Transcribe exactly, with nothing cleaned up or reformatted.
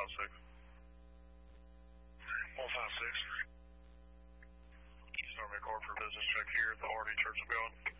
five six. one five six. Start record for business check here at the Hardy Church of God.